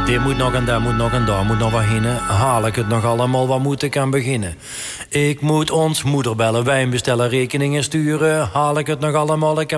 Dit moet nog en daar moet nog en daar moet nog wat heen. Haal ik het nog allemaal, wat moet ik aan beginnen? Ik moet ons moeder bellen, wijn bestellen, rekeningen sturen. Haal ik het nog allemaal, ik heb